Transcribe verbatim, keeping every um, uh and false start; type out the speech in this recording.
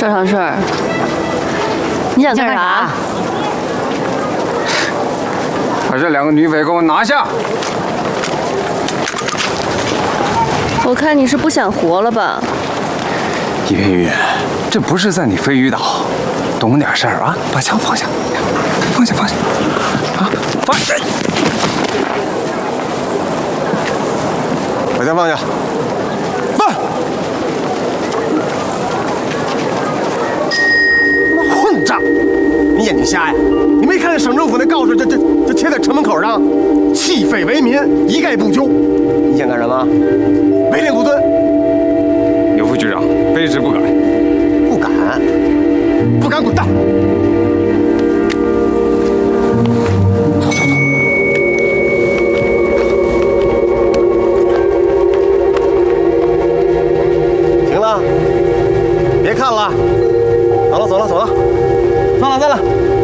赵长顺，你想干啥？ 把这两个女匪给我拿下！ 我看你是不想活了吧？ 一片云，这不是在你飞鱼岛，懂点事儿啊！把枪放下，放下，放下，啊，放下！把枪放下，放！混账！你眼睛瞎呀？你没看见省政府那告示，这这这贴在城门口上，弃匪为民，一概不究。你想干什么？违令不遵。刘副局长卑职不敢。不敢？不敢滚蛋！走走走。停了，别看了。走了走了走了，散了散了。